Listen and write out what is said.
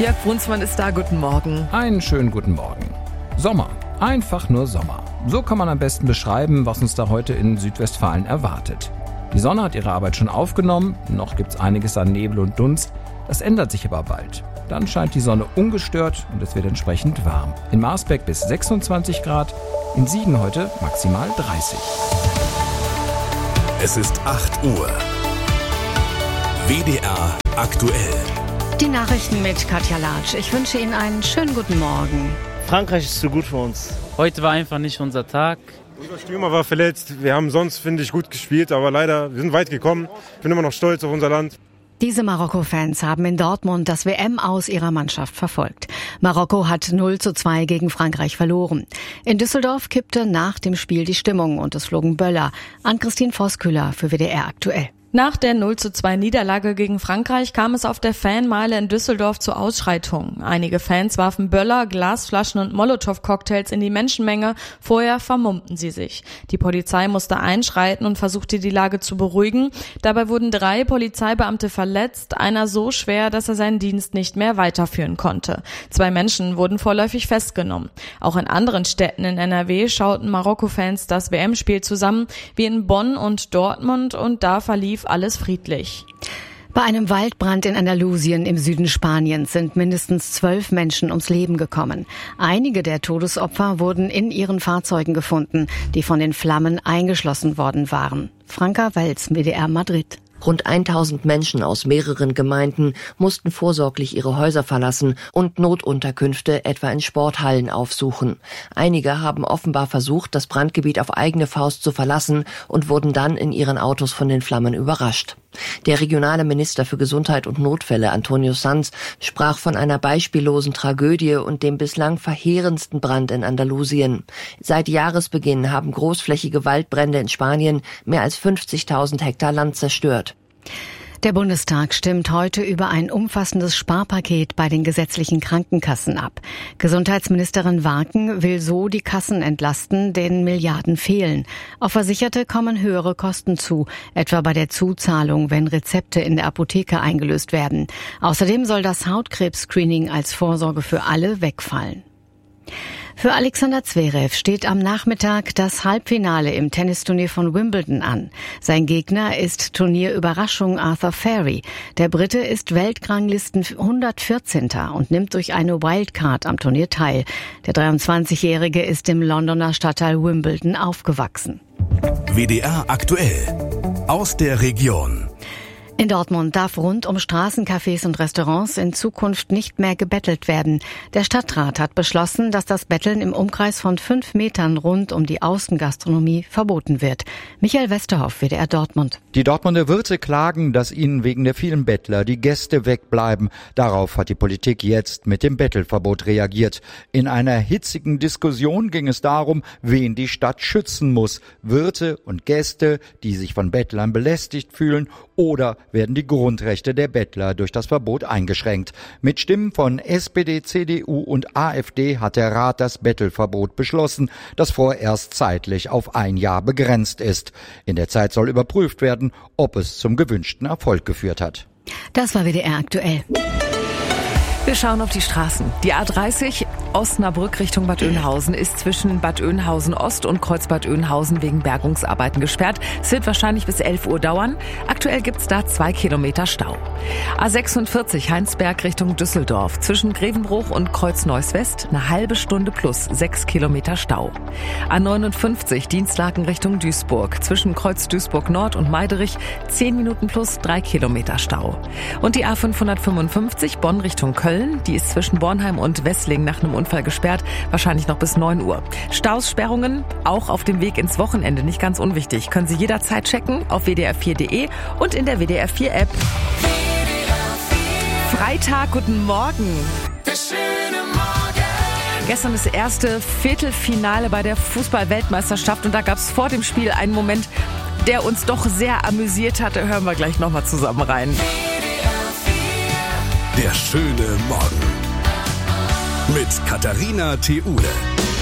Jörg Brunsmann ist da, guten Morgen. Einen schönen guten Morgen. Sommer, einfach nur Sommer. So kann man am besten beschreiben, was uns da heute in Südwestfalen erwartet. Die Sonne hat ihre Arbeit schon aufgenommen, noch gibt's einiges an Nebel und Dunst. Das ändert sich aber bald. Dann scheint die Sonne ungestört und es wird entsprechend warm. In Marsberg bis 26 Grad, in Siegen heute maximal 30. Es ist 8 Uhr. WDR aktuell. Die Nachrichten mit Katja Latsch. Ich wünsche Ihnen einen schönen guten Morgen. Frankreich ist zu gut für uns. Heute war einfach nicht unser Tag. Unser Stürmer war verletzt. Wir haben sonst, finde ich, gut gespielt, aber leider, wir sind weit gekommen. Ich bin immer noch stolz auf unser Land. Diese Marokko-Fans haben in Dortmund das WM-Aus ihrer Mannschaft verfolgt. Marokko hat 0:2 gegen Frankreich verloren. In Düsseldorf kippte nach dem Spiel die Stimmung und es flogen Böller. Ann-Christine Voskueller für WDR aktuell. Nach der 0:2 Niederlage gegen Frankreich kam es auf der Fanmeile in Düsseldorf zu Ausschreitungen. Einige Fans warfen Böller, Glasflaschen und Molotow-Cocktails in die Menschenmenge. Vorher vermummten sie sich. Die Polizei musste einschreiten und versuchte, die Lage zu beruhigen. Dabei wurden 3 Polizeibeamte verletzt, einer so schwer, dass er seinen Dienst nicht mehr weiterführen konnte. 2 Menschen wurden vorläufig festgenommen. Auch in anderen Städten in NRW schauten Marokko-Fans das WM-Spiel zusammen, wie in Bonn und Dortmund, und da verlief alles friedlich. Bei einem Waldbrand in Andalusien im Süden Spaniens sind mindestens 12 Menschen ums Leben gekommen. Einige der Todesopfer wurden in ihren Fahrzeugen gefunden, die von den Flammen eingeschlossen worden waren. Franka Welz, WDR Madrid. Rund 1000 Menschen aus mehreren Gemeinden mussten vorsorglich ihre Häuser verlassen und Notunterkünfte etwa in Sporthallen aufsuchen. Einige haben offenbar versucht, das Brandgebiet auf eigene Faust zu verlassen und wurden dann in ihren Autos von den Flammen überrascht. Der regionale Minister für Gesundheit und Notfälle, Antonio Sanz, sprach von einer beispiellosen Tragödie und dem bislang verheerendsten Brand in Andalusien. Seit Jahresbeginn haben großflächige Waldbrände in Spanien mehr als 50.000 Hektar Land zerstört. Der Bundestag stimmt heute über ein umfassendes Sparpaket bei den gesetzlichen Krankenkassen ab. Gesundheitsministerin Warken will so die Kassen entlasten, denen Milliarden fehlen. Auf Versicherte kommen höhere Kosten zu, etwa bei der Zuzahlung, wenn Rezepte in der Apotheke eingelöst werden. Außerdem soll das Hautkrebs-Screening als Vorsorge für alle wegfallen. Für Alexander Zverev steht am Nachmittag das Halbfinale im Tennisturnier von Wimbledon an. Sein Gegner ist Turnierüberraschung Arthur Fahey. Der Brite ist Weltranglisten 114. und nimmt durch eine Wildcard am Turnier teil. Der 23-Jährige ist im Londoner Stadtteil Wimbledon aufgewachsen. WDR aktuell. Aus der Region. In Dortmund darf rund um Straßencafés und Restaurants in Zukunft nicht mehr gebettelt werden. Der Stadtrat hat beschlossen, dass das Betteln im Umkreis von 5 Metern rund um die Außengastronomie verboten wird. Michael Westerhoff, WDR Dortmund. Die Dortmunder Wirte klagen, dass ihnen wegen der vielen Bettler die Gäste wegbleiben. Darauf hat die Politik jetzt mit dem Bettelverbot reagiert. In einer hitzigen Diskussion ging es darum, wen die Stadt schützen muss. Wirte und Gäste, die sich von Bettlern belästigt fühlen, oder werden die Grundrechte der Bettler durch das Verbot eingeschränkt. Mit Stimmen von SPD, CDU und AfD hat der Rat das Bettelverbot beschlossen, das vorerst zeitlich auf 1 Jahr begrenzt ist. In der Zeit soll überprüft werden, ob es zum gewünschten Erfolg geführt hat. Das war WDR aktuell. Wir schauen auf die Straßen. Die A30 Osnabrück Richtung Bad Oeynhausen ist zwischen Bad Oeynhausen Ost und Kreuzbad Oeynhausen wegen Bergungsarbeiten gesperrt. Es wird wahrscheinlich bis 11 Uhr dauern. Aktuell gibt's da 2 Kilometer Stau. A46 Heinsberg Richtung Düsseldorf. Zwischen Grevenbruch und Kreuz-Neuss West eine halbe Stunde plus 6 Kilometer Stau. A59 Dienstlaken Richtung Duisburg. Zwischen Kreuz Duisburg Nord und Meiderich 10 Minuten plus 3 Kilometer Stau. Und die A555 Bonn Richtung Köln. Die ist zwischen Bornheim und Wesslingen nach einem Unfall gesperrt, wahrscheinlich noch bis 9 Uhr. Staus, Sperrungen, auch auf dem Weg ins Wochenende, nicht ganz unwichtig. Können Sie jederzeit checken auf wdr4.de und in der WDR 4 App. Freitag, guten Morgen. Gestern das erste Viertelfinale bei der Fußball-Weltmeisterschaft und da gab es vor dem Spiel einen Moment, der uns doch sehr amüsiert hat. Da hören wir gleich nochmal zusammen rein. Der schöne Morgen mit Katharina Theule.